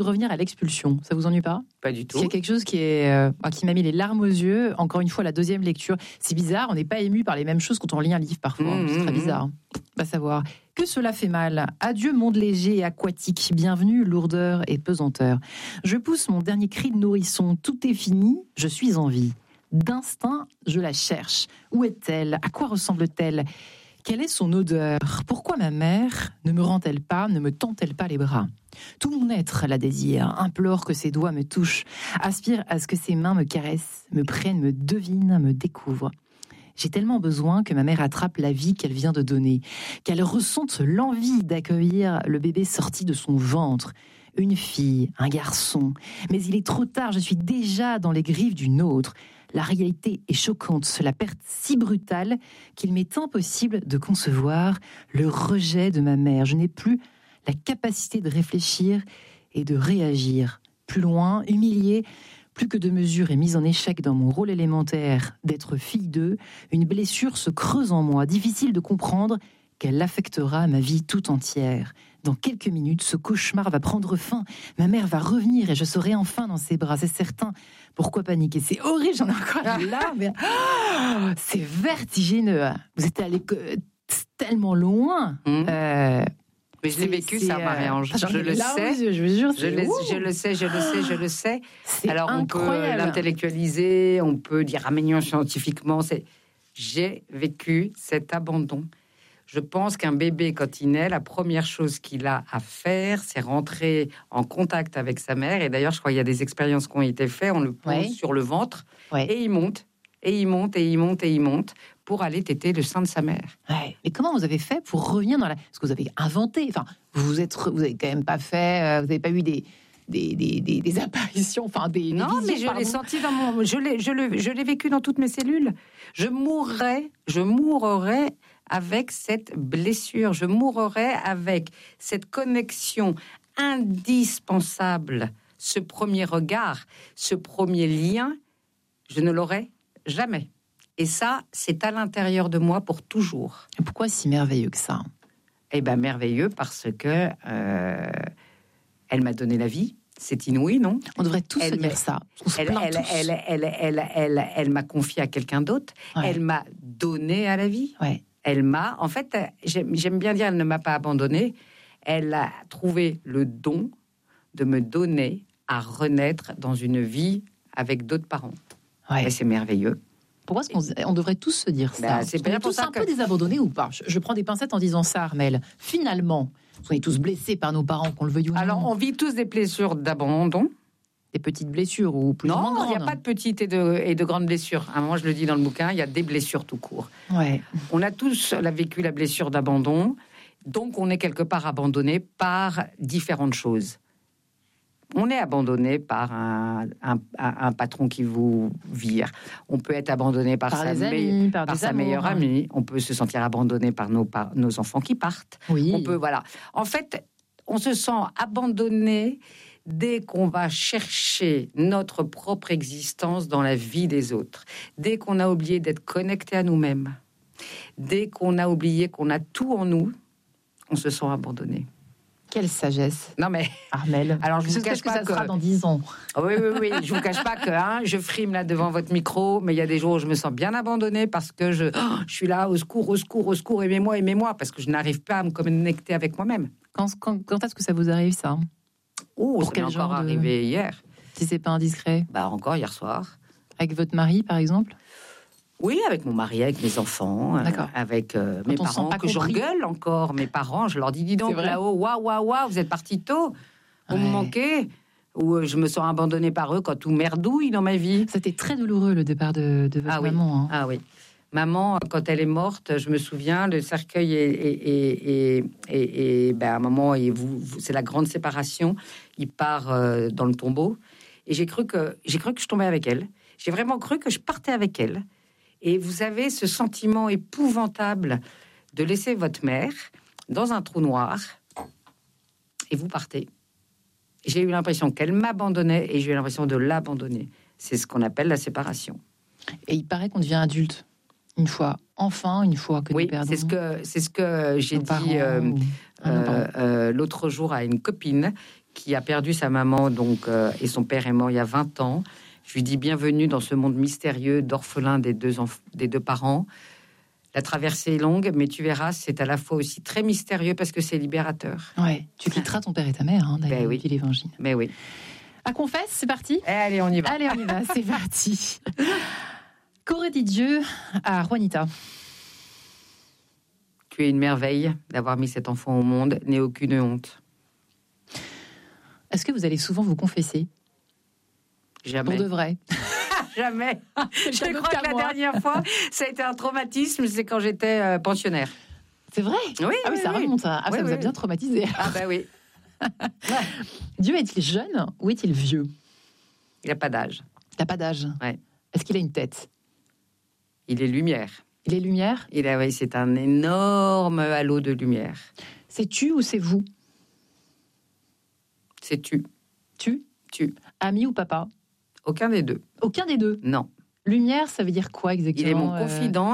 Revenir à l'expulsion, ça vous ennuie pas? Pas du tout. Il y a quelque chose qui m'a mis les larmes aux yeux. Encore une fois, la deuxième lecture. C'est bizarre, on n'est pas ému par les mêmes choses quand on lit un livre parfois. C'est très bizarre. Pas savoir. Que cela fait mal. Adieu monde léger et aquatique. Bienvenue lourdeur et pesanteur. Je pousse mon dernier cri de nourrisson. Tout est fini, je suis en vie. D'instinct, je la cherche. Où est-elle? À quoi ressemble-t-elle? Quelle est son odeur? Pourquoi ma mère ne me rend-elle pas, ne me tend-elle pas les bras? Tout mon être la désire, implore que ses doigts me touchent, aspire à ce que ses mains me caressent, me prennent, me devinent, me découvrent. J'ai tellement besoin que ma mère attrape la vie qu'elle vient de donner, qu'elle ressente l'envie d'accueillir le bébé sorti de son ventre. Une fille, un garçon. Mais il est trop tard, je suis déjà dans les griffes d'une autre. La réalité est choquante, la perte si brutale qu'il m'est impossible de concevoir le rejet de ma mère. Je n'ai plus la capacité de réfléchir et de réagir. Plus loin, humiliée, plus que de mesure et mise en échec dans mon rôle élémentaire d'être fille d'eux, une blessure se creuse en moi, difficile de comprendre qu'elle affectera ma vie tout entière. Dans quelques minutes, ce cauchemar va prendre fin. Ma mère va revenir et je serai enfin dans ses bras, c'est certain. Pourquoi paniquer? C'est horrible, j'en ai encore là, mais c'est vertigineux. Vous êtes allé tellement loin. Mais je l'ai vécu, ça, Marie-Ange. Je le sais. Je vous jure, je le sais. Alors, incroyable. On peut l'intellectualiser, on peut dire mignon scientifiquement. J'ai vécu cet abandon. Je pense qu'un bébé, quand il naît, la première chose qu'il a à faire, c'est rentrer en contact avec sa mère. Et d'ailleurs, je crois qu'il y a des expériences qui ont été faites. On le pose sur le ventre et il monte, et il monte, et il monte, et il monte pour aller téter le sein de sa mère. Ouais. Mais comment vous avez fait pour revenir dans la... Parce que vous avez inventé. Enfin, vous avez quand même pas fait... Vous n'avez pas eu des apparitions, enfin des non, visions, mais je l'ai senti dans mon... Je l'ai vécu dans toutes mes cellules. Je mourrais avec cette blessure. Je mourrais avec cette connexion indispensable, ce premier regard, ce premier lien. Je ne l'aurai jamais. Et ça, c'est à l'intérieur de moi pour toujours. Et pourquoi si merveilleux que ça? Eh bien, merveilleux parce que elle m'a donné la vie. C'est inouï, non? On devrait tous se dire ça. Elle m'a confié à quelqu'un d'autre. Ouais. Elle m'a donné à la vie. Ouais. Elle m'a... En fait, j'aime bien dire, elle ne m'a pas abandonnée. Elle a trouvé le don de me donner à renaître dans une vie avec d'autres parents. Ouais. Et c'est merveilleux. Pourquoi est-ce qu'on devrait tous se dire ça? C'est on est tous un peu désabandonnés ou pas? Je prends des pincettes en disant ça, Armelle. Finalement, on est tous blessés par nos parents, qu'on le veuille ou non. Alors, on vit tous des blessures d'abandon. Des petites blessures ou plus ou moins grandes? Non, il n'y a pas de petites et de grandes blessures. À un moment, je le dis dans le bouquin, il y a des blessures tout court. Ouais. On a tous vécu la blessure d'abandon, donc on est quelque part abandonné par différentes choses. On est abandonné par un patron qui vous vire. On peut être abandonné par sa meilleure amie. On peut se sentir abandonné par nos enfants qui partent. Oui. On peut, voilà. En fait, on se sent abandonné dès qu'on va chercher notre propre existence dans la vie des autres. Dès qu'on a oublié d'être connecté à nous-mêmes. Dès qu'on a oublié qu'on a tout en nous, on se sent abandonné. Quelle sagesse. Non mais Armelle. Alors je vous cache pas que ça sera dans 10 ans. Oui, je vous cache pas que je frime là devant votre micro, mais il y a des jours où je me sens bien abandonnée parce que je suis là au secours, aimez-moi, parce que je n'arrive pas à me connecter avec moi-même. Quand est-ce que ça vous arrive ça? Ça m'est encore arrivé hier. Si c'est pas indiscret. Encore hier soir. Avec votre mari par exemple? Oui, avec mon mari, avec mes enfants, avec mes parents, que j'engueule encore. Mes parents, je leur dis donc là-haut, waouh, vous êtes partis tôt, vous me manquez. Ou je me sens abandonnée par eux quand tout merdouille dans ma vie. C'était très douloureux le départ de votre maman. Ah oui. Maman, quand elle est morte, je me souviens, le cercueil et à un moment, c'est la grande séparation. Il part dans le tombeau. Et j'ai cru que je tombais avec elle. J'ai vraiment cru que je partais avec elle. Et vous avez ce sentiment épouvantable de laisser votre mère dans un trou noir et vous partez. J'ai eu l'impression qu'elle m'abandonnait et j'ai eu l'impression de l'abandonner. C'est ce qu'on appelle la séparation. Et il paraît qu'on devient adulte une fois que nous perdons. C'est ce que j'ai dit l'autre jour à une copine qui a perdu sa maman et son père est mort il y a 20 ans. Je lui dis bienvenue dans ce monde mystérieux d'orphelins des deux parents. La traversée est longue, mais tu verras, c'est à la fois aussi très mystérieux parce que c'est libérateur. Ouais, tu quitteras ton père et ta mère, d'ailleurs, depuis l'Évangile. Mais oui. À confesse, c'est parti. Allez, on y va. Allez, on y va, c'est parti. Qu'aurait dit Dieu à Juanita? Tu es une merveille d'avoir mis cet enfant au monde, n'aie aucune honte. Est-ce que vous allez souvent vous confesser? Jamais. Pour de vrai? Jamais. Je crois que la dernière fois, ça a été un traumatisme, c'est quand j'étais pensionnaire. C'est vrai? Oui, ah oui, ça remonte. Ça vous a bien traumatisé. Ah bah oui. Dieu est-il jeune ou est-il vieux? Il n'a pas d'âge. Il n'a pas d'âge? Ouais. Est-ce qu'il a une tête? Il est lumière. Il est lumière? Oui, c'est un énorme halo de lumière. C'est tu ou c'est vous? C'est tu. Tu? Tu. Ami ou papa? Aucun des deux. Aucun des deux? Non. Lumière, ça veut dire quoi exactement? Il est mon confident,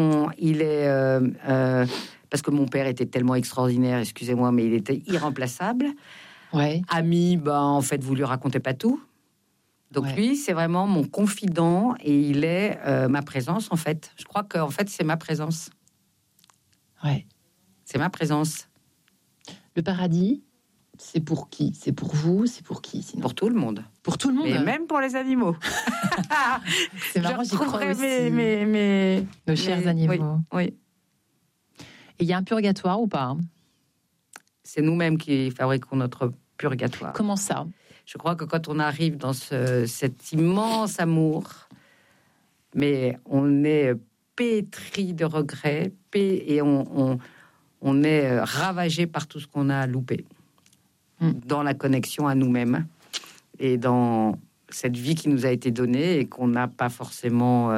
parce que mon père était tellement extraordinaire, excusez-moi, mais il était irremplaçable. Ouais. Ami, en fait, vous lui racontez pas tout. Donc lui, c'est vraiment mon confident et il est ma présence, en fait. Je crois qu'en fait, c'est ma présence. Ouais. C'est ma présence. Le paradis, c'est pour qui? C'est pour vous? C'est pour qui sinon? Pour tout le monde. Pour tout le monde? Et même pour les animaux. C'est marrant, j'y crois aussi. Nos chers animaux. Oui. Et il y a un purgatoire ou pas? C'est nous-mêmes qui fabriquons notre purgatoire. Comment ça? Je crois que quand on arrive dans cet immense amour, mais on est pétri de regrets, et on est ravagé par tout ce qu'on a loupé dans la connexion à nous-mêmes et dans cette vie qui nous a été donnée et qu'on n'a pas forcément,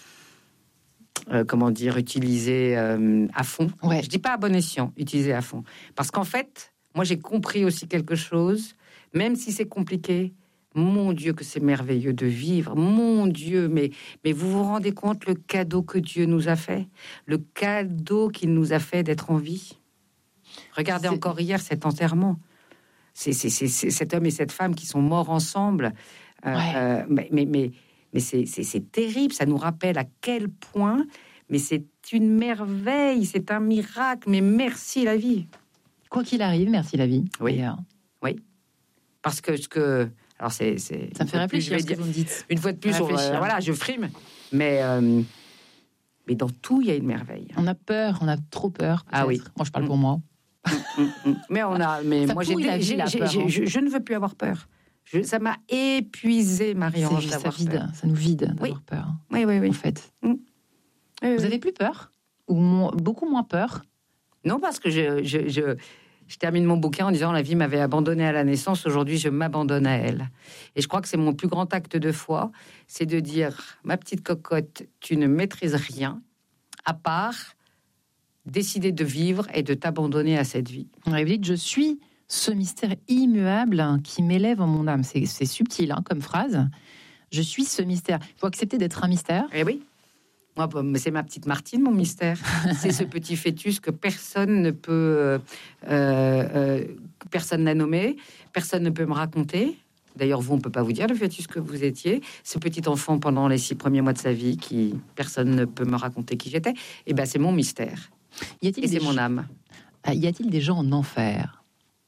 utilisée à fond. Ouais. Je dis pas à bon escient, utilisée à fond. Parce qu'en fait, moi j'ai compris aussi quelque chose, même si c'est compliqué. Mon Dieu, que c'est merveilleux de vivre. Mon Dieu, mais vous vous rendez compte le cadeau que Dieu nous a fait? Le cadeau qu'il nous a fait d'être en vie. Regardez encore hier cet enterrement. C'est cet homme et cette femme qui sont morts ensemble. Mais c'est terrible. Ça nous rappelle à quel point. Mais c'est une merveille, c'est un miracle. Mais merci la vie. Quoi qu'il arrive, merci la vie. Oui. D'ailleurs. Oui. Parce que alors ça me fait réfléchir à ce que vous me dites. Une fois de plus, je frime. Mais dans tout, il y a une merveille. On a peur, on a trop peur. Ah oui. Moi, je parle pour moi. Mais moi, je ne veux plus avoir peur. Ça m'a épuisé, Marie-Ange, d'avoir peur. Ça nous vide d'avoir peur. Oui. En fait. Vous avez plus peur? Ou beaucoup moins peur? Non, parce que je termine mon bouquin en disant « La vie m'avait abandonné à la naissance, aujourd'hui je m'abandonne à elle ». Et je crois que c'est mon plus grand acte de foi, c'est de dire « Ma petite cocotte, tu ne maîtrises rien, à part décider de vivre et de t'abandonner à cette vie. » Vous dites « Je suis ce mystère immuable qui m'élève en mon âme ». C'est subtil comme phrase. Je suis ce mystère. Il faut accepter d'être un mystère. Eh oui. Moi, c'est ma petite Martine, mon mystère. C'est ce petit fœtus que personne ne peut... personne n'a nommé, personne ne peut me raconter. D'ailleurs, vous, on ne peut pas vous dire le fœtus que vous étiez. Ce petit enfant, pendant les 6 premiers mois de sa vie, personne ne peut me raconter qui j'étais. Et ben, c'est mon mystère. Et c'est mon âme. Y a-t-il des gens en enfer?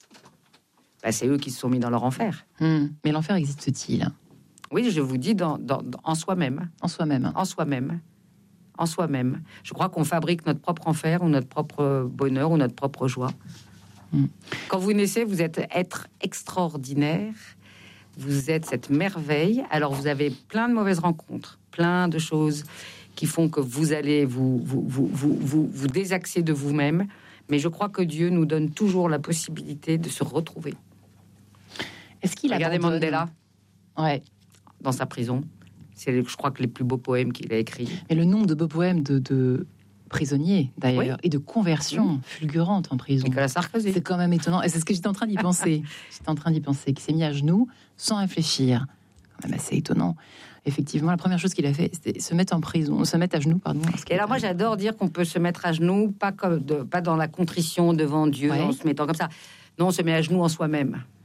C'est eux qui se sont mis dans leur enfer. Mais l'enfer existe-t-il? Oui, je vous dis, en soi-même. En soi-même. En soi-même. En soi-même. Je crois qu'on fabrique notre propre enfer ou notre propre bonheur ou notre propre joie. Quand vous naissez, vous êtes être extraordinaire. Vous êtes cette merveille. Alors, vous avez plein de mauvaises rencontres, plein de choses qui font que vous allez vous désaxer de vous-même. Mais je crois que Dieu nous donne toujours la possibilité de se retrouver. Est-ce qu'il Regardez Mandela. Ouais. Dans sa prison. C'est, je crois, que les plus beaux poèmes qu'il a écrits. Mais le nombre de beaux poèmes de prisonniers, d'ailleurs, et de conversions fulgurantes en prison. Nicolas Sarkozy. C'est quand même étonnant. Et c'est ce que j'étais en train d'y penser. Qui s'est mis à genoux sans réfléchir. Quand même assez étonnant. Effectivement, la première chose qu'il a fait, c'était se mettre à genoux, pardon. Et alors moi, j'adore dire qu'on peut se mettre à genoux, pas dans la contrition devant Dieu, en se mettant comme ça. Non, on se met à genoux en soi-même.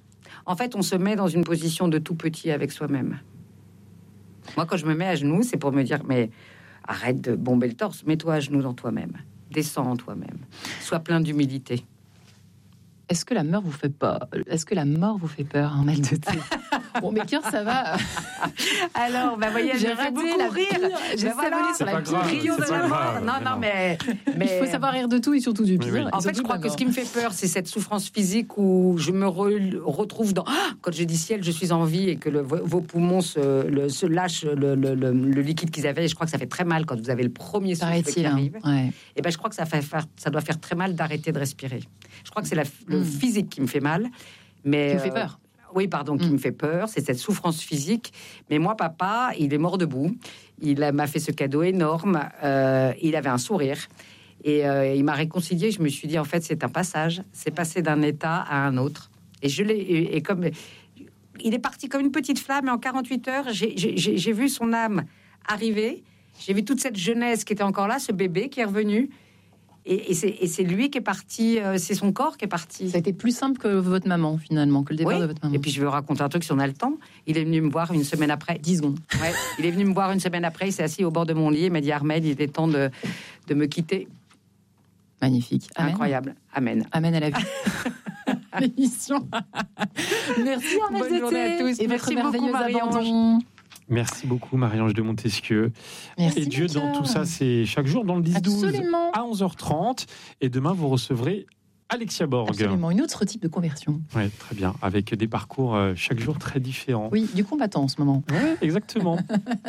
En fait, on se met dans une position de tout petit avec soi-même. Moi, quand je me mets à genoux, c'est pour me dire, mais arrête de bomber le torse, mets-toi à genoux dans toi-même. Descends en toi-même. Sois plein d'humilité. Est-ce que la mort vous fait peur ? Est-ce que la mort vous fait peur, un mal de thé ? Bon, mais cœur, ça va. Alors, voyez, j'ai raté beaucoup la rire. pire. J'ai savolé sur la pire Rio de la mort. Non, mais il faut savoir rire de tout et surtout du pire. Oui. En fait, je crois que ce qui me fait peur, c'est cette souffrance physique où je me retrouve dans... Quand je dis ciel, je suis en vie et que vos poumons se lâchent le liquide qu'ils avaient. Et je crois que ça fait très mal quand vous avez le premier souffle qui arrive. Ouais. Et ben, je crois que ça doit faire très mal d'arrêter de respirer. Je crois que c'est le physique qui me fait mal. Mais, qui me fait peur. Oui, pardon, qui me fait peur, c'est cette souffrance physique. Mais moi, papa, il est mort debout. Il m'a fait ce cadeau énorme. Il avait un sourire. Et il m'a réconcilié. Je me suis dit, en fait, c'est un passage. C'est passer d'un état à un autre. Et je l'ai... Et comme... Il est parti comme une petite flamme. Et en 48 heures, j'ai vu son âme arriver. J'ai vu toute cette jeunesse qui était encore là, ce bébé qui est revenu. Et c'est lui qui est parti, c'est son corps qui est parti. Ça a été plus simple que votre maman, finalement, que le départ de votre maman. Et puis je vais vous raconter un truc si on a le temps. Il est venu me voir une semaine après. 10 secondes. Ouais, il est venu me voir une semaine après, il s'est assis au bord de mon lit et m'a dit, Armelle, il était temps de me quitter. Magnifique. Amen. Incroyable. Amen. Amen à la vie. L'émission. Merci, Armelle. Bonne journée à tous. Et Merci votre beaucoup, merveilleuse Marie-Ange. abandon. Merci beaucoup, Marie-Ange de Montesquieu. Merci, et Dieu dans tout ça, c'est chaque jour dans le 10-12 Absolument. à 11h30. Et demain, vous recevrez Alexia Borg. Absolument, une autre type de conversion. Oui, très bien. Avec des parcours chaque jour très différents. Oui, du combattant en ce moment. Oui, exactement.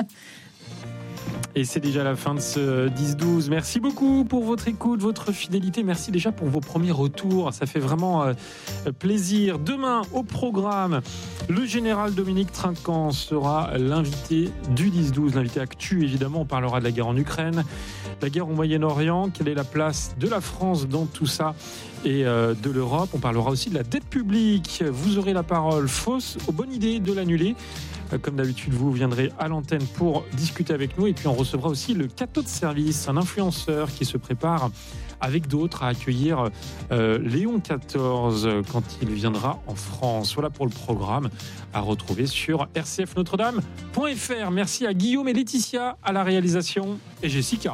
Et c'est déjà la fin de ce 10-12. Merci beaucoup pour votre écoute, votre fidélité. Merci déjà pour vos premiers retours. Ça fait vraiment plaisir. Demain, au programme, le général Dominique Trinquant sera l'invité du 10-12, l'invité actu. Évidemment, on parlera de la guerre en Ukraine, la guerre au Moyen-Orient. Quelle est la place de la France dans tout ça et de l'Europe? On parlera aussi de la dette publique. Vous aurez la parole fausse aux bonnes idées de l'annuler. Comme d'habitude, vous viendrez à l'antenne pour discuter avec nous. Et puis, on recevra aussi le cateau de service, un influenceur qui se prépare avec d'autres à accueillir Léon XIV quand il viendra en France. Voilà pour le programme à retrouver sur rcfnotredame.fr. Merci à Guillaume et Laetitia à la réalisation et Jessica.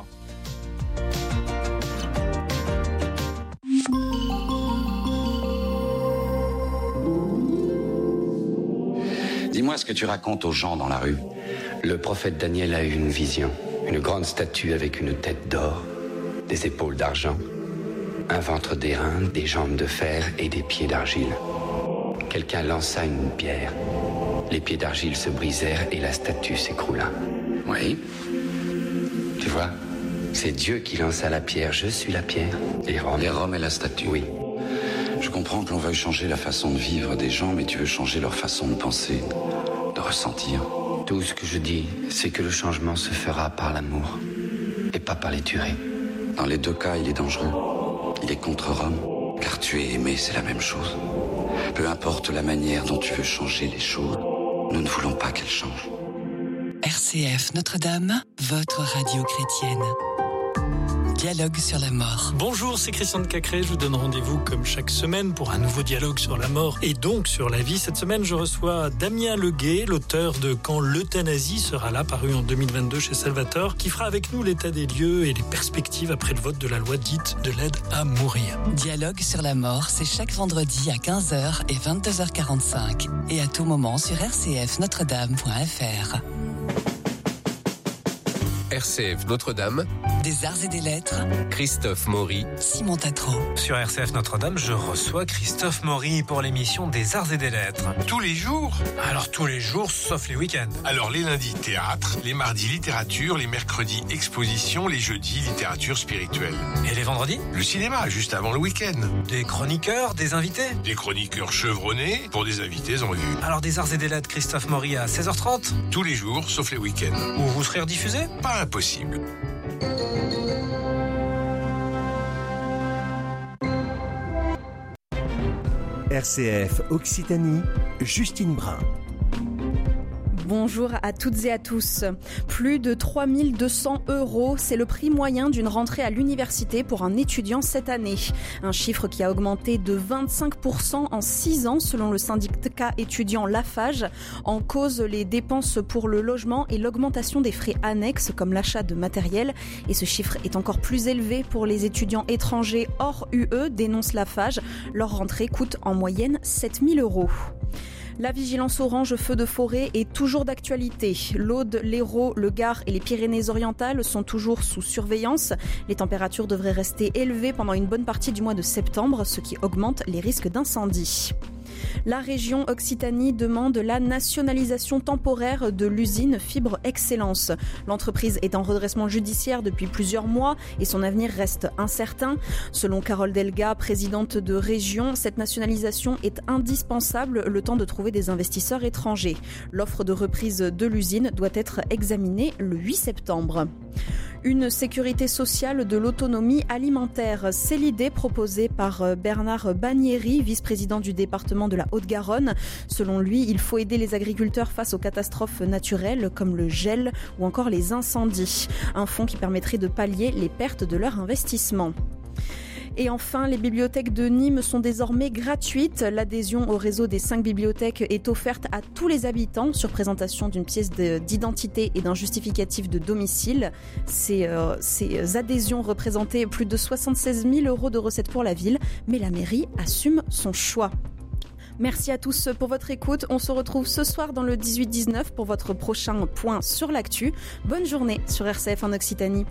Dis-moi ce que tu racontes aux gens dans la rue. Le prophète Daniel a eu une vision. Une grande statue avec une tête d'or, des épaules d'argent, un ventre d'airain, des jambes de fer et des pieds d'argile. Quelqu'un lança une pierre. Les pieds d'argile se brisèrent et la statue s'écroula. Oui. Tu vois, c'est Dieu qui lança la pierre. Je suis la pierre. Et Rome est la statue. Oui. Je comprends que l'on veuille changer la façon de vivre des gens, mais tu veux changer leur façon de penser, de ressentir. Tout ce que je dis, c'est que le changement se fera par l'amour et pas par les tueries. Dans les deux cas, il est dangereux. Il est contre Rome, car tu es aimé, c'est la même chose. Peu importe la manière dont tu veux changer les choses, nous ne voulons pas qu'elles changent. RCF Notre-Dame, votre radio chrétienne. Dialogue sur la mort. Bonjour, c'est Christian de Cacré. Je vous donne rendez-vous comme chaque semaine pour un nouveau dialogue sur la mort et donc sur la vie. Cette semaine, je reçois Damien Leguet, l'auteur de Quand l'euthanasie sera là, paru en 2022 chez Salvator, qui fera avec nous l'état des lieux et les perspectives après le vote de la loi dite de l'aide à mourir. Dialogue sur la mort, c'est chaque vendredi à 15h et 22h45 et à tout moment sur rcfnotredame.fr. RCF Notre-Dame, Des arts et des lettres, Christophe Maury, Simon Tatro. Sur RCF Notre-Dame, je reçois Christophe Maury pour l'émission des arts et des lettres. Tous les jours? Alors tous les jours, sauf les week-ends. Alors les lundis théâtre, les mardis littérature, les mercredis exposition, les jeudis littérature spirituelle. Et les vendredis? Le cinéma, juste avant le week-end. Des chroniqueurs, des invités? Des chroniqueurs chevronnés pour des invités en vue. Alors des arts et des lettres, Christophe Maury à 16h30? Tous les jours, sauf les week-ends. Où vous serez rediffusé? Pas impossible. RCF Occitanie, Justine Brun. Bonjour à toutes et à tous. Plus de 3 200 €, c'est le prix moyen d'une rentrée à l'université pour un étudiant cette année. Un chiffre qui a augmenté de 25% en 6 ans selon le syndicat étudiant Lafage. En cause, les dépenses pour le logement et l'augmentation des frais annexes comme l'achat de matériel. Et ce chiffre est encore plus élevé pour les étudiants étrangers hors UE, dénonce Lafage. Leur rentrée coûte en moyenne 7 000 €. La vigilance orange feu de forêt est toujours d'actualité. L'Aude, l'Hérault, le Gard et les Pyrénées-Orientales sont toujours sous surveillance. Les températures devraient rester élevées pendant une bonne partie du mois de septembre, ce qui augmente les risques d'incendie. La région Occitanie demande la nationalisation temporaire de l'usine Fibre Excellence. L'entreprise est en redressement judiciaire depuis plusieurs mois et son avenir reste incertain. Selon Carole Delga, présidente de région, cette nationalisation est indispensable le temps de trouver des investisseurs étrangers. L'offre de reprise de l'usine doit être examinée le 8 septembre. Une sécurité sociale de l'autonomie alimentaire, c'est l'idée proposée par Bernard Bagnéry, vice-président du département de la Haute-Garonne. Selon lui, il faut aider les agriculteurs face aux catastrophes naturelles comme le gel ou encore les incendies. Un fonds qui permettrait de pallier les pertes de leur investissement. Et enfin, les bibliothèques de Nîmes sont désormais gratuites. L'adhésion au réseau des 5 bibliothèques est offerte à tous les habitants sur présentation d'une pièce d'identité et d'un justificatif de domicile. Ces adhésions représentaient plus de 76 000 € de recettes pour la ville, mais la mairie assume son choix. Merci à tous pour votre écoute. On se retrouve ce soir dans le 18-19 pour votre prochain point sur l'actu. Bonne journée sur RCF en Occitanie.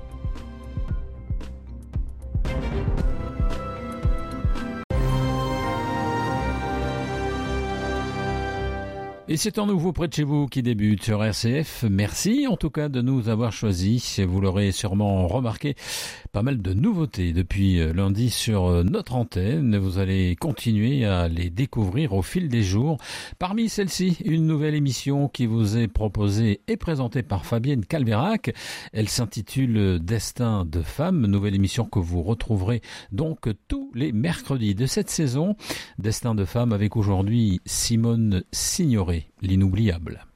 Et c'est un nouveau près de chez vous qui débute sur RCF. Merci en tout cas de nous avoir choisis. Vous l'aurez sûrement remarqué, pas mal de nouveautés depuis lundi sur notre antenne. Vous allez continuer à les découvrir au fil des jours. Parmi celles-ci, une nouvelle émission qui vous est proposée et présentée par Fabienne Calvérac. Elle s'intitule Destin de femme, nouvelle émission que vous retrouverez donc tous les mercredis de cette saison. Destin de femme avec aujourd'hui Simone Signoret, l'inoubliable.